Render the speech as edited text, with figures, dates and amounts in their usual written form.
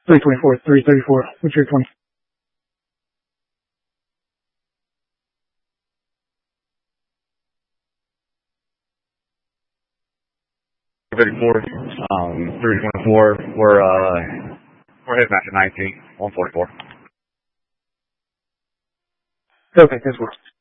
324, 334. What's your 20? $34, 324. We're heading back to 19, 144. Okay, this works.